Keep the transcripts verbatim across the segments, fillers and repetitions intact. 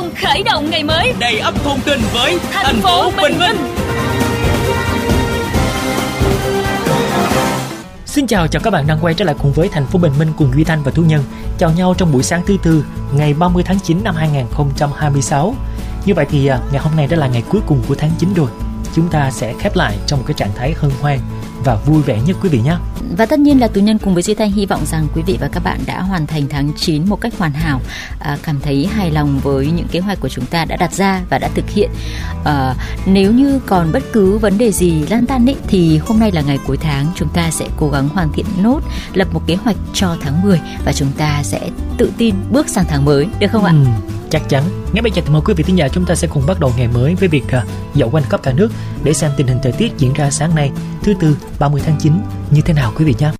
thông khởi động ngày mới, đầy ắp thông tin với thành, thành phố Bình Minh. Minh. Xin chào, chào các bạn đang quay trở lại cùng với thành phố Bình Minh cùng Duy Thanh và Thu Nhân. Chào nhau trong buổi sáng thứ tư, ngày ba mươi tháng chín năm hai nghìn không trăm hai mươi sáu. Như vậy thì ngày hôm nay đã là ngày cuối cùng của tháng chín rồi. Chúng ta sẽ khép lại trong một cái trạng thái hân hoan và vui vẻ nhất quý vị nhé. Và tất nhiên là Tú Nhân cùng với Duy Thanh hy vọng rằng quý vị và các bạn đã hoàn thành tháng chín một cách hoàn hảo, à, cảm thấy hài lòng với những kế hoạch của chúng ta đã đặt ra và đã thực hiện. À, nếu như còn bất cứ vấn đề gì lăn tăn ấy, thì hôm nay là ngày cuối tháng, chúng ta sẽ cố gắng hoàn thiện nốt, lập một kế hoạch cho tháng mười và chúng ta sẽ tự tin bước sang tháng mới, được không ạ? Ừ. Chắc chắn. Ngay bây giờ thì mời quý vị thính giả chúng ta sẽ cùng bắt đầu ngày mới với việc uh, dạo quanh khắp cả nước để xem tình hình thời tiết diễn ra sáng nay thứ tư ba mươi tháng chín như thế nào quý vị nhé.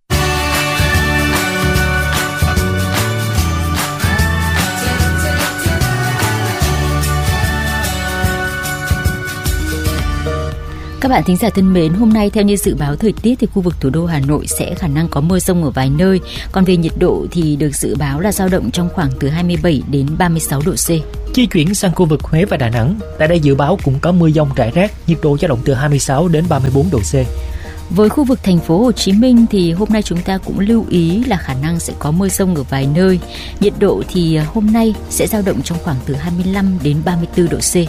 Các bạn thính giả thân mến, hôm nay theo như dự báo thời tiết thì khu vực thủ đô Hà Nội sẽ khả năng có mưa rông ở vài nơi. Còn về nhiệt độ thì được dự báo là dao động trong khoảng từ hai mươi bảy đến ba mươi sáu độ C. Di chuyển sang khu vực Huế và Đà Nẵng, tại đây dự báo cũng có mưa dông rải rác, nhiệt độ dao động từ hai mươi sáu đến ba mươi bốn độ C. Với khu vực thành phố Hồ Chí Minh thì hôm nay chúng ta cũng lưu ý là khả năng sẽ có mưa rông ở vài nơi. Nhiệt độ thì hôm nay sẽ dao động trong khoảng từ hai mươi lăm đến ba mươi tư độ C.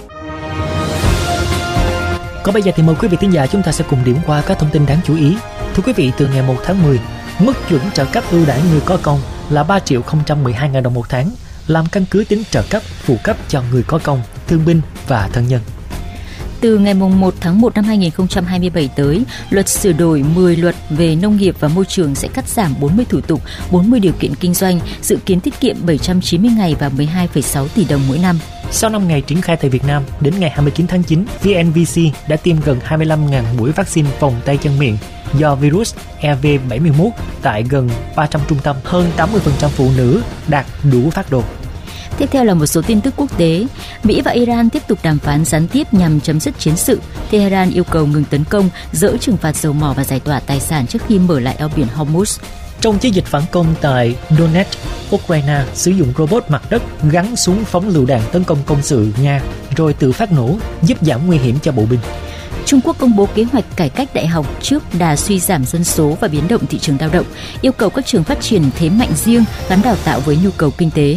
Còn bây giờ thì mời quý vị thính giả chúng ta sẽ cùng điểm qua các thông tin đáng chú ý. Thưa quý vị, từ ngày một tháng mười, mức chuẩn trợ cấp ưu đãi người có công là ba triệu không trăm mười hai nghìn đồng một tháng, làm căn cứ tính trợ cấp phụ cấp cho người có công, thương binh và thân nhân. Từ ngày một tháng một năm hai nghìn không trăm hai mươi bảy tới, luật sửa đổi mười luật về nông nghiệp và môi trường sẽ cắt giảm bốn mươi thủ tục, bốn mươi điều kiện kinh doanh, dự kiến tiết kiệm bảy trăm chín mươi ngày và mười hai phẩy sáu tỷ đồng mỗi năm. Sau năm ngày triển khai tại Việt Nam, đến ngày hai mươi chín tháng chín, vê en vê xê đã tiêm gần hai mươi lăm nghìn mũi vaccine phòng tay chân miệng do virus e vê bảy mươi mốt tại gần ba trăm trung tâm, hơn tám mươi phần trăm phụ nữ đạt đủ phác đồ. Tiếp theo là một số tin tức quốc tế. Mỹ và Iran tiếp tục đàm phán gián tiếp nhằm chấm dứt chiến sự. Tehran yêu cầu ngừng tấn công, dỡ trừng phạt dầu mỏ và giải tỏa tài sản trước khi mở lại eo biển Hormuz. Trong chiến dịch phản công tại Donetsk, Ukraine sử dụng robot mặt đất gắn súng phóng lựu đạn tấn công công sự Nga rồi tự phát nổ, giúp giảm nguy hiểm cho bộ binh. Trung Quốc công bố kế hoạch cải cách đại học trước đà suy giảm dân số và biến động thị trường lao động, yêu cầu các trường phát triển thế mạnh riêng gắn đào tạo với nhu cầu kinh tế.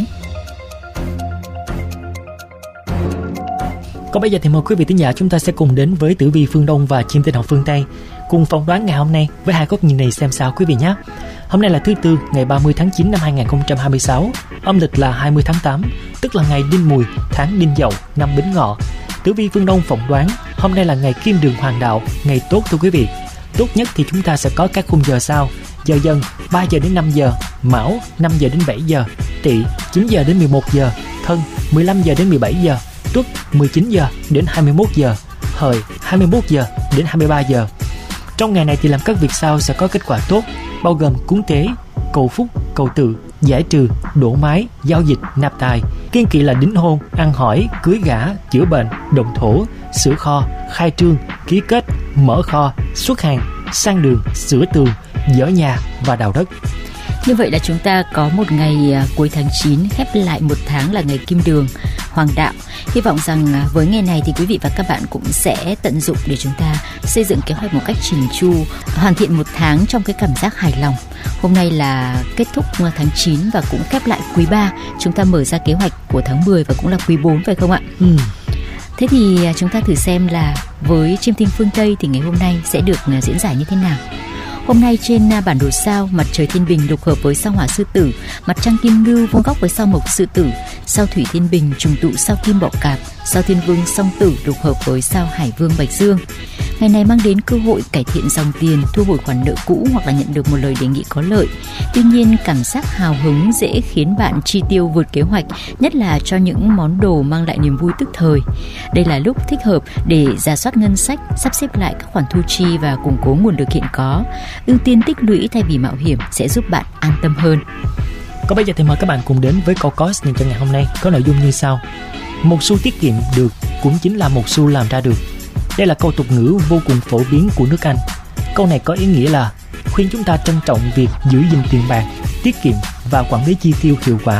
Còn bây giờ thì mời quý vị thính giả chúng ta sẽ cùng đến với tử vi phương Đông và chim tinh học phương Tây, cùng phỏng đoán ngày hôm nay với hai góc nhìn này xem sao quý vị nhé. Hôm nay là thứ tư, ngày ba mươi tháng chín năm hai nghìn không trăm hai mươi sáu, âm lịch là hai mươi tháng tám, tức là ngày Đinh Mùi, tháng Đinh Dậu, năm Bính Ngọ. Tử vi phương Đông phỏng đoán hôm nay là ngày Kim Đường Hoàng Đạo, ngày tốt thưa quý vị. Tốt nhất thì chúng ta sẽ có các khung giờ sau: giờ Dần ba giờ đến năm giờ, Mão năm giờ đến bảy giờ, Tỵ chín giờ đến mười một giờ, Thân mười lăm giờ đến mười bảy giờ, Tuất mười chín giờ đến hai mươi mốt giờ, Hợi hai mươi mốt giờ đến hai mươi ba giờ. Trong ngày này thì làm các việc sau sẽ có kết quả tốt, bao gồm cúng tế, cầu phúc, cầu tự, giải trừ, đổ mái, giao dịch, nạp tài. Kiêng kỵ là đính hôn, ăn hỏi, cưới gả, chữa bệnh, động thổ, sửa kho, khai trương, ký kết, mở kho, xuất hàng, sang đường, sửa tường, dỡ nhà và đào đất. Như vậy là chúng ta có một ngày cuối tháng chín khép lại một tháng là ngày Kim Đường Hoàng Đạo. Hy vọng rằng với ngày này thì quý vị và các bạn cũng sẽ tận dụng để chúng ta xây dựng kế hoạch một cách chỉn chu, hoàn thiện một tháng trong cái cảm giác hài lòng. Hôm nay là kết thúc tháng chín và cũng khép lại quý ba. Chúng ta mở ra kế hoạch của tháng mười và cũng là quý bốn phải không ạ? Ừ. Thế thì chúng ta thử xem là với chim tinh phương Tây thì ngày hôm nay sẽ được diễn giải như thế nào. Hôm nay trên bản đồ sao, mặt trời Thiên Bình lục hợp với sao Hỏa Sư Tử, mặt trăng Kim Ngưu vuông góc với sao Mộc Sư Tử, sao Thủy Thiên Bình trùng tụ sao Kim Bọ Cạp, sao Thiên Vương Song Tử lục hợp với sao Hải Vương Bạch Dương. Ngày này mang đến cơ hội cải thiện dòng tiền, thu hồi khoản nợ cũ hoặc là nhận được một lời đề nghị có lợi. Tuy nhiên, cảm giác hào hứng dễ khiến bạn chi tiêu vượt kế hoạch, nhất là cho những món đồ mang lại niềm vui tức thời. Đây là lúc thích hợp để rà soát ngân sách, sắp xếp lại các khoản thu chi và củng cố nguồn lực hiện có. Ưu tiên tích lũy thay vì mạo hiểm sẽ giúp bạn an tâm hơn. Còn bây giờ thì mời các bạn cùng đến với câu cost này cho ngày hôm nay, có nội dung như sau: một xu tiết kiệm được cũng chính là một xu làm ra được. Đây là câu tục ngữ vô cùng phổ biến của nước Anh. Câu này có ý nghĩa là khuyên chúng ta trân trọng việc giữ gìn tiền bạc, tiết kiệm và quản lý chi tiêu hiệu quả.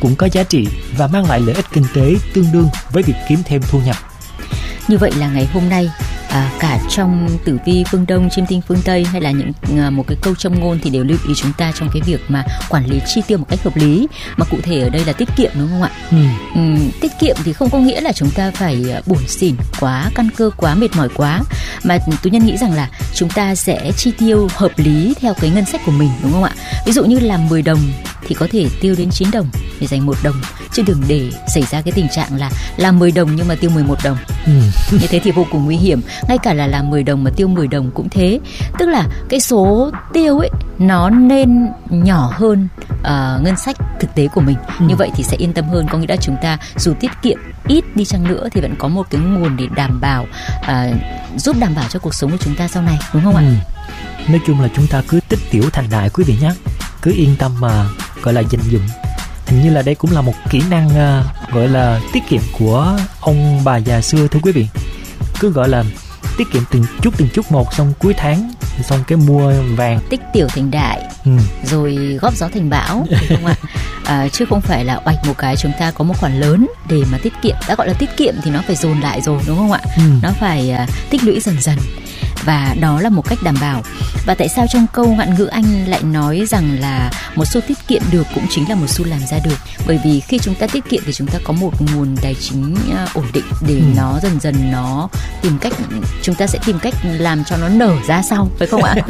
cũng có giá trị và mang lại lợi ích kinh tế tương đương với việc kiếm thêm thu nhập. Như vậy là ngày hôm nay à, cả trong tử vi phương Đông, chiêm tinh phương Tây hay là những à, một cái câu châm ngôn thì đều lưu ý chúng ta trong cái việc mà quản lý chi tiêu một cách hợp lý, mà cụ thể ở đây là tiết kiệm, đúng không ạ? Ừ. Ừ, tiết kiệm thì không có nghĩa là chúng ta phải bủn xỉn quá, căn cơ quá, mệt mỏi quá, mà Tú Nhân nghĩ rằng là chúng ta sẽ chi tiêu hợp lý theo cái ngân sách của mình, đúng không ạ? Ví dụ như làm mười đồng thì có thể tiêu đến chín đồng để dành một đồng, chứ đừng để xảy ra cái tình trạng là làm mười đồng nhưng mà tiêu mười một đồng. Ừ. Như thế thì vô cùng nguy hiểm. Ngay cả là làm mười đồng mà tiêu mười đồng cũng thế. Tức là cái số tiêu ấy nó nên nhỏ hơn uh, ngân sách thực tế của mình. Ừ. Như vậy thì sẽ yên tâm hơn. Có nghĩa là chúng ta dù tiết kiệm ít đi chăng nữa thì vẫn có một cái nguồn để đảm bảo, uh, giúp đảm bảo cho cuộc sống của chúng ta sau này, đúng không ừ. ạ? Nói chung là chúng ta cứ tích tiểu thành đại quý vị nhé. Cứ yên tâm mà gọi là dành dụm. Hình như là đây cũng là một kỹ năng uh, gọi là tiết kiệm của ông bà già xưa thưa quý vị. Cứ gọi là tiết kiệm từng chút từng chút một, xong cuối tháng xong cái mua vàng, tích tiểu thành đại, ừ. rồi góp gió thành bão, đúng không ạ? À, chứ không phải là oạch một cái chúng ta có một khoản lớn để mà tiết kiệm. Đã gọi là tiết kiệm thì nó phải dồn lại rồi, đúng không ạ? Ừ. Nó phải uh, tích lũy dần dần. Và đó là một cách đảm bảo. Và tại sao trong câu ngạn ngữ Anh lại nói rằng là một xu tiết kiệm được cũng chính là một xu làm ra được? Bởi vì khi chúng ta tiết kiệm thì chúng ta có một nguồn tài chính ổn định để ừ. nó dần dần nó tìm cách, chúng ta sẽ tìm cách làm cho nó nở ra sau, phải không ạ?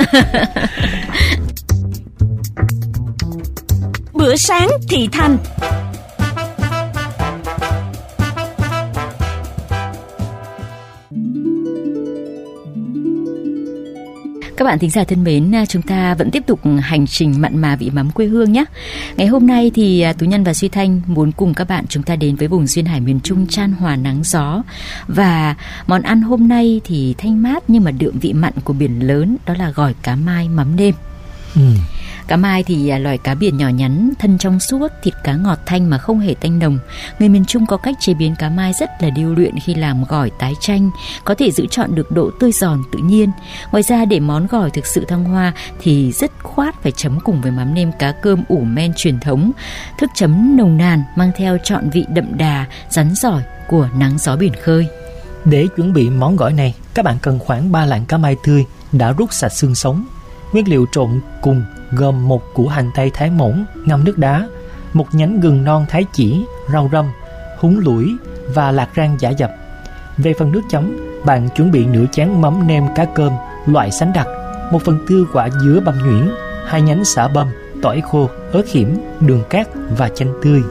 Bữa sáng thị thành. Các bạn thính giả thân mến, chúng ta vẫn tiếp tục hành trình mặn mà vị mắm quê hương nhé. Ngày hôm nay thì Tú Nhân và Duy Thanh muốn cùng các bạn chúng ta đến với vùng duyên hải miền Trung chan hòa nắng gió. Và món ăn hôm nay thì thanh mát nhưng mà đượm vị mặn của biển lớn, đó là gỏi cá mai mắm nêm. Ừ. Cá mai thì loài cá biển nhỏ nhắn, thân trong suốt, thịt cá ngọt thanh mà không hề tanh nồng. Người miền Trung có cách chế biến cá mai rất là điêu luyện khi làm gỏi tái chanh, có thể giữ chọn được độ tươi giòn tự nhiên. Ngoài ra để món gỏi thực sự thăng hoa thì dứt khoát phải chấm cùng với mắm nêm cá cơm ủ men truyền thống, thức chấm nồng nàn mang theo trọn vị đậm đà, rắn giỏi của nắng gió biển khơi. Để chuẩn bị món gỏi này, các bạn cần khoảng ba lạng cá mai tươi đã rút sạch xương sống. Nguyên liệu trộn cùng gồm một củ hành tây thái mỏng ngâm nước đá, một nhánh gừng non thái chỉ, rau răm, húng lủi và lạc rang giã dập. Về phần nước chấm, bạn chuẩn bị nửa chén mắm nêm cá cơm loại sánh đặc, một phần tư quả dứa băm nhuyễn, hai nhánh sả băm, tỏi khô, ớt hiểm, đường cát và chanh tươi.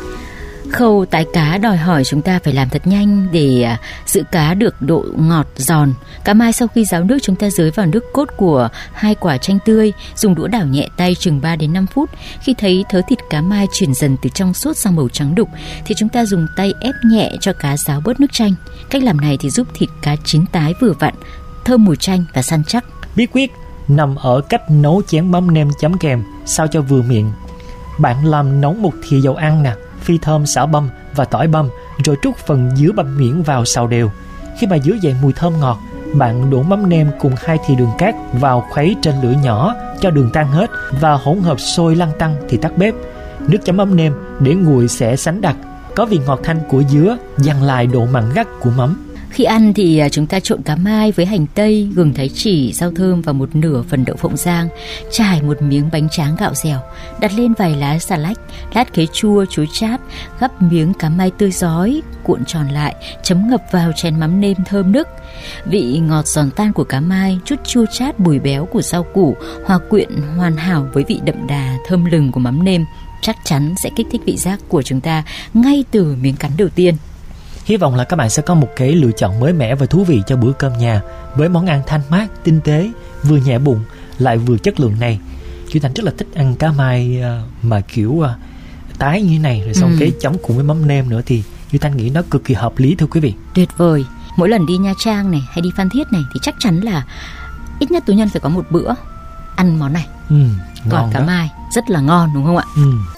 Khâu tái cá đòi hỏi chúng ta phải làm thật nhanh để giữ cá được độ ngọt giòn. Cá mai sau khi ráo nước chúng ta rưới vào nước cốt của hai quả chanh tươi, dùng đũa đảo nhẹ tay chừng ba đến năm phút. Khi thấy thớ thịt cá mai chuyển dần từ trong suốt sang màu trắng đục thì chúng ta dùng tay ép nhẹ cho cá ráo bớt nước chanh. Cách làm này thì giúp thịt cá chín tái vừa vặn, thơm mùi chanh và săn chắc. Bí quyết nằm ở cách nấu chén mắm nêm chấm kèm sao cho vừa miệng. Bạn làm nóng một thìa dầu ăn nè, phi thơm xả băm và tỏi băm, rồi trút phần dứa băm nhuyễn vào xào đều. Khi mà dứa dậy mùi thơm ngọt, bạn đổ mắm nêm cùng hai thìa đường cát vào khuấy trên lửa nhỏ cho đường tan hết và hỗn hợp sôi lăn tăn thì tắt bếp. Nước chấm mắm nêm để nguội sẽ sánh đặc, có vị ngọt thanh của dứa dằn lại độ mặn gắt của mắm. Khi ăn thì chúng ta trộn cá mai với hành tây, gừng thái chỉ, rau thơm và một nửa phần đậu phộng rang, trải một miếng bánh tráng gạo dẻo, đặt lên vài lá xà lách, lát khế chua, chuối chát, gắp miếng cá mai tươi rói, cuộn tròn lại, chấm ngập vào chén mắm nêm thơm nức. Vị ngọt giòn tan của cá mai, chút chua chát bùi béo của rau củ hòa quyện hoàn hảo với vị đậm đà thơm lừng của mắm nêm, chắc chắn sẽ kích thích vị giác của chúng ta ngay từ miếng cắn đầu tiên. Hy vọng là các bạn sẽ có một cái lựa chọn mới mẻ và thú vị cho bữa cơm nhà với món ăn thanh mát, tinh tế, vừa nhẹ bụng lại vừa chất lượng này. Chị Thành rất là thích ăn cá mai mà kiểu tái như thế này, rồi xong ừ. cái chấm cùng với mắm nêm nữa thì chị Thành nghĩ nó cực kỳ hợp lý thưa quý vị. Tuyệt vời. Mỗi lần đi Nha Trang này hay đi Phan Thiết này thì chắc chắn là ít nhất Tú Nhân phải có một bữa ăn món này. Ừ, ngon. Còn cá đó. Mai rất là ngon đúng không ạ? Ừ.